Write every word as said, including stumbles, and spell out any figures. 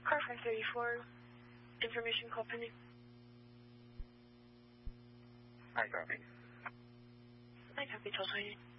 Car five thirty-four, information call pending. I copy. I copy, twelve twenty.